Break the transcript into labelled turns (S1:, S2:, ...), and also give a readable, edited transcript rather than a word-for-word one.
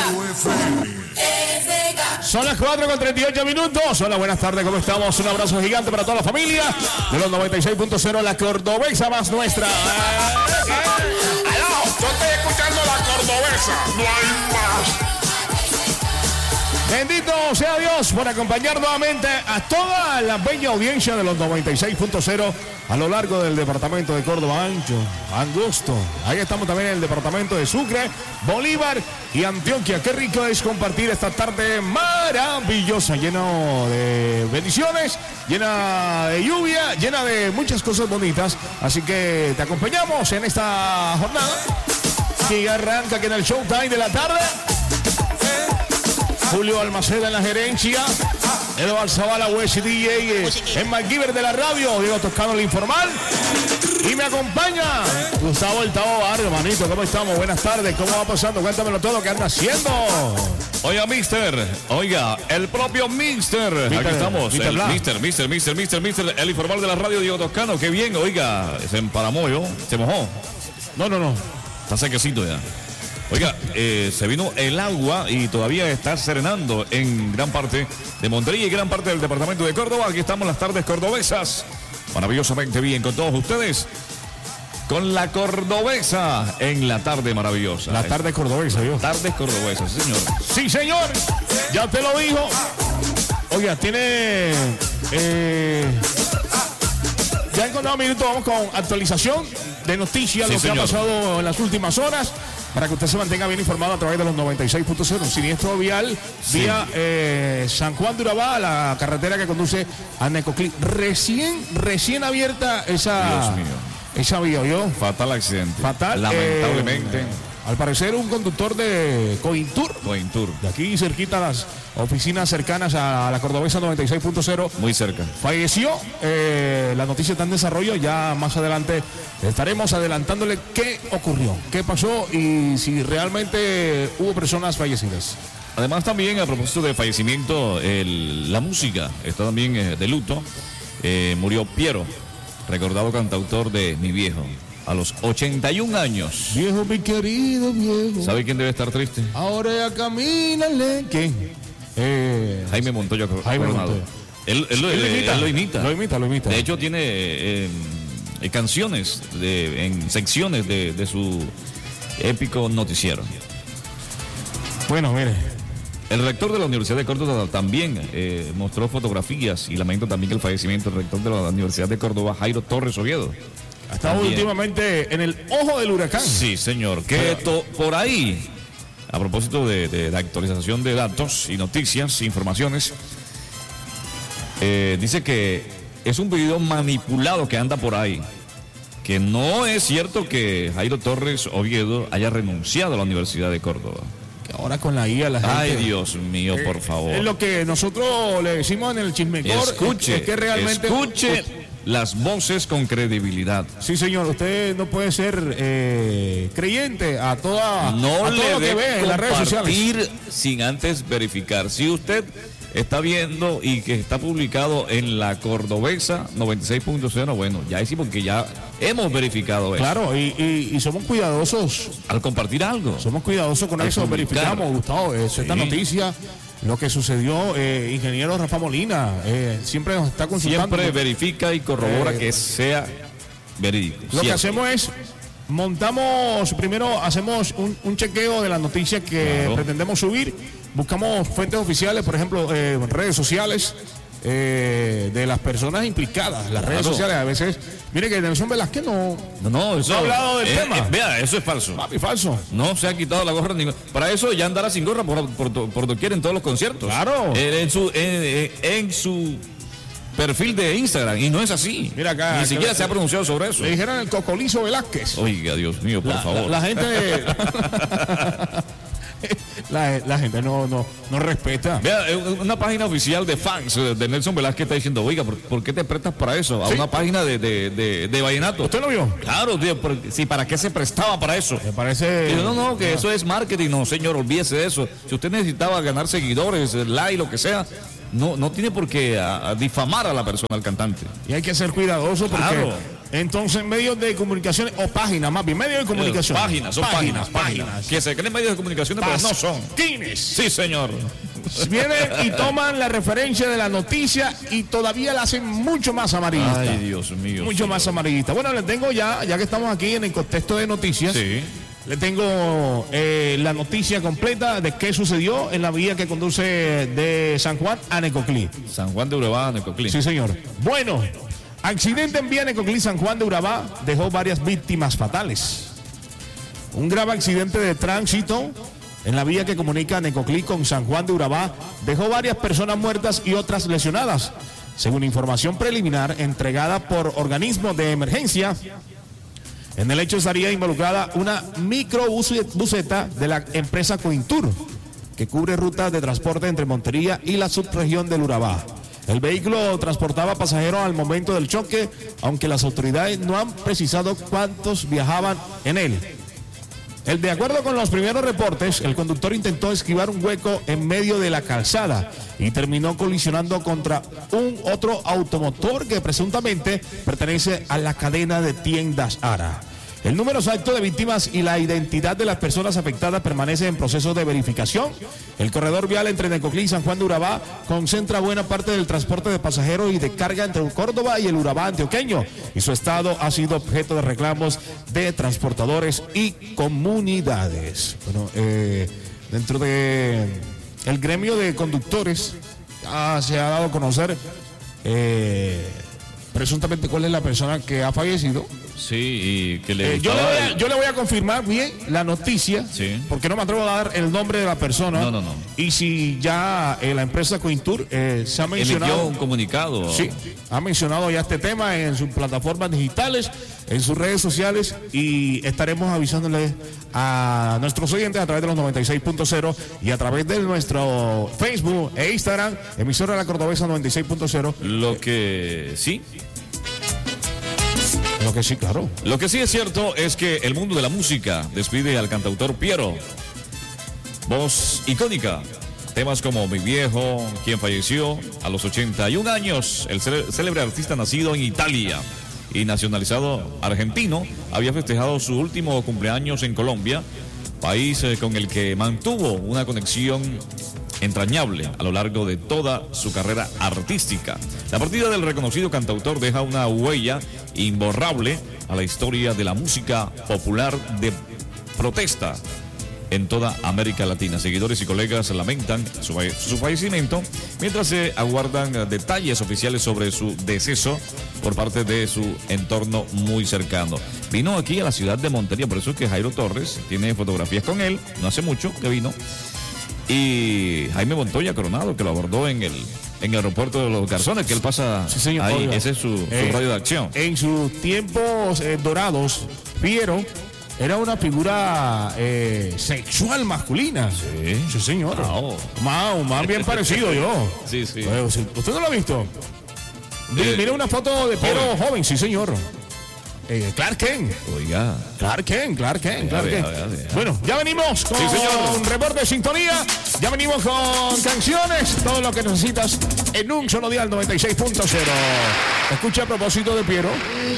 S1: Son las 4:38. Hola, buenas tardes, ¿cómo estamos? Un abrazo gigante para toda la familia de los 96.0, la Cordobesa más nuestra.
S2: ¡Aló! Yo estoy escuchando la Cordobesa. No hay más.
S1: Bendito sea Dios por acompañar nuevamente a toda la bella audiencia de los 96.0 a lo largo del departamento de Córdoba, ancho, angosto. Ahí estamos también en el departamento de Sucre, Bolívar y Antioquia. Qué rico es compartir esta tarde maravillosa, llena de bendiciones, llena de lluvia, llena de muchas cosas bonitas. Así que te acompañamos en esta jornada que arranca aquí en el Showtime de la tarde. Julio Almaceda en la gerencia, Eduardo Zavala, West DJ, en MacGyver de la radio, Diego Toscano el informal. Y me acompaña Gustavo El Tavo Barrio, hermanito, ¿cómo estamos? Buenas tardes, ¿cómo va pasando? Cuéntamelo todo, ¿qué anda haciendo?
S3: Oiga, el propio Mister. Aquí estamos, Mister, el informal de la radio, Diego Toscano. Qué bien, oiga, se emparamó yo, se mojó.
S1: No.
S3: Está sequecito ya. Oiga, se vino el agua y todavía está serenando en gran parte de Montería y gran parte del departamento de Córdoba. Aquí estamos las tardes cordobesas. Maravillosamente bien con todos ustedes. Con la Cordobesa en la tarde maravillosa.
S1: La tarde cordobesa, yo.
S3: Tardes cordobesas, sí, señor.
S1: Sí, señor. Ya te lo dijo. Oiga, tiene... ya en contados minutos vamos con actualización de noticias,
S3: sí,
S1: lo
S3: señor.
S1: que ha pasado en las últimas horas, para que usted se mantenga bien informado a través de los 96.0. Un siniestro vial vía San Juan de Urabá, la carretera que conduce a Necoclí. Recién abierta esa vía, ¿yo?
S3: Fatal accidente.
S1: Fatal.
S3: Lamentablemente.
S1: Al parecer un conductor de Cointur. De aquí cerquita a las oficinas cercanas a la Cordobesa 96.0.
S3: Muy cerca.
S1: Falleció. La noticia está en desarrollo. Ya más adelante estaremos adelantándole qué ocurrió, qué pasó y si realmente hubo personas fallecidas.
S3: Además también a propósito de fallecimiento, la música está también de luto. Murió Piero, recordado cantautor de Mi Viejo, a los 81 años.
S1: Viejo, mi querido viejo.
S3: ¿Sabe quién debe estar triste?
S1: Ahora ya camínale. ¿Quién?
S3: Jaime Montoya Coronado. Él lo imita. De hecho tiene canciones en secciones de su épico noticiero.
S1: Bueno, mire.
S3: El rector de la Universidad de Córdoba también mostró fotografías y lamenta también el fallecimiento del rector de la Universidad de Córdoba, Jairo Torres Oviedo.
S1: Ha estado últimamente en el ojo del huracán.
S3: Sí, señor. Que por ahí, a propósito de la actualización de datos y noticias, informaciones, dice que es un video manipulado que anda por ahí. Que no es cierto que Jairo Torres Oviedo haya renunciado a la Universidad de Córdoba.
S1: Que ahora con la IA la gente...
S3: Ay, Dios mío, por favor.
S1: Es lo que nosotros le decimos en el chismecor.
S3: Escuche,
S1: es que realmente...
S3: Escuche las voces con credibilidad.
S1: Sí, señor, usted no puede ser creyente a toda
S3: no
S1: a
S3: le
S1: todo lo que ve en las redes sociales
S3: sin antes verificar. Si usted está viendo y que está publicado en la Cordobesa 96.0, bueno, ya hicimos que ya hemos verificado eso.
S1: Claro, y somos cuidadosos
S3: al compartir algo.
S1: Somos cuidadosos con eso, verificamos, Gustavo, esta noticia. Lo que sucedió, ingeniero Rafa Molina, siempre nos está consultando.
S3: Siempre verifica y corrobora que sea verídico.
S1: Lo que hacemos es, hacemos un chequeo de las noticias que pretendemos subir, buscamos fuentes oficiales, por ejemplo, redes sociales, de las personas implicadas, las redes sociales. A veces, mire que Nelson Velázquez no ha hablado del tema.
S3: Vea, eso es falso.
S1: Papi, falso.
S3: No se ha quitado la gorra. Para eso ya andará sin gorra por doquier en todos los conciertos.
S1: Claro.
S3: En su perfil de Instagram, y no es así.
S1: Mira acá.
S3: Ni siquiera se ha pronunciado sobre eso.
S1: Le dijeron el Cocolizo Velázquez.
S3: Oiga, Dios mío, por favor.
S1: La gente... La gente no respeta.
S3: Vea, una página oficial de fans de Nelson Velázquez está diciendo, oiga, ¿por qué te prestas para eso? A una página de vallenato.
S1: ¿Usted lo vio?
S3: Claro, tío, sí, ¿para qué se prestaba para eso?
S1: Me parece...
S3: No, que eso es marketing. No, señor, olvídese de eso. Si usted necesitaba ganar seguidores, like, lo que sea, no tiene por qué difamar a la persona, al cantante.
S1: Y hay que ser cuidadoso porque Entonces, medios de comunicación, o páginas, más bien, medios de comunicación.
S3: Páginas. Que se creen medios de comunicación, pero no son.
S1: Pasquines.
S3: Sí, señor.
S1: Vienen y toman la referencia de la noticia y todavía la hacen mucho más amarillista.
S3: Ay, Dios mío.
S1: Mucho más amarillista. Bueno, les tengo ya que estamos aquí en el contexto de noticias.
S3: Sí.
S1: Le tengo la noticia completa de qué sucedió en la vía que conduce de San Juan a Necoclí.
S3: San Juan de Urabá, Necoclí.
S1: Sí, señor. Bueno, accidente en vía Necoclí, San Juan de Urabá, dejó varias víctimas fatales. Un grave accidente de tránsito en la vía que comunica Necoclí con San Juan de Urabá dejó varias personas muertas y otras lesionadas. Según información preliminar entregada por organismos de emergencia, en el hecho estaría involucrada una microbuseta de la empresa Cointur, que cubre rutas de transporte entre Montería y la subregión del Urabá. El vehículo transportaba pasajeros al momento del choque, aunque las autoridades no han precisado cuántos viajaban en él. De acuerdo con los primeros reportes, el conductor intentó esquivar un hueco en medio de la calzada y terminó colisionando contra un otro automotor que presuntamente pertenece a la cadena de tiendas Ara. El número exacto de víctimas y la identidad de las personas afectadas permanece en proceso de verificación. El corredor vial entre Necoclí y San Juan de Urabá concentra buena parte del transporte de pasajeros y de carga entre Córdoba y el Urabá antioqueño, y su estado ha sido objeto de reclamos de transportadores y comunidades. Bueno, dentro de el gremio de conductores se ha dado a conocer presuntamente cuál es la persona que ha fallecido.
S3: Sí, y que le
S1: yo le voy a confirmar bien la noticia,
S3: sí,
S1: porque no me atrevo a dar el nombre de la persona.
S3: No.
S1: Y si ya la empresa Cointur se ha mencionado.
S3: Emitió un comunicado.
S1: Sí, ha mencionado ya este tema en sus plataformas digitales, en sus redes sociales, y estaremos avisándoles a nuestros oyentes a través de los 96.0 y a través de nuestro Facebook e Instagram, emisora de la Cordobesa 96.0.
S3: Lo que sí.
S1: Lo que sí, claro.
S3: Lo que sí es cierto es que el mundo de la música despide al cantautor Piero. Voz icónica. Temas como Mi Viejo, quien falleció a los 81 años. El célebre artista nacido en Italia y nacionalizado argentino, había festejado su último cumpleaños en Colombia, país con el que mantuvo una conexión entrañable a lo largo de toda su carrera artística. La partida del reconocido cantautor deja una huella imborrable a la historia de la música popular de protesta en toda América Latina. Seguidores y colegas lamentan su fallecimiento mientras se aguardan detalles oficiales sobre su deceso por parte de su entorno muy cercano. Vino aquí a la ciudad de Montería, por eso es que Jairo Torres tiene fotografías con él, no hace mucho que vino. Y Jaime Montoya Coronado, que lo abordó en el aeropuerto de los Garzones, que él pasa, sí, señor, ahí. Oiga, ese es su radio de acción.
S1: En sus tiempos dorados, Piero era una figura sexual masculina. Sí señor. Más bien parecido yo.
S3: Sí.
S1: Bueno, ¿usted no lo ha visto? Mira una foto de Piero joven, sí señor. Clark Kent.
S3: Oiga.
S1: Clark Kent. Bueno, ya venimos con un reporte de sintonía. Ya venimos con canciones. Todo lo que necesitas en un solo dial 96.0. Escucha a propósito de Piero.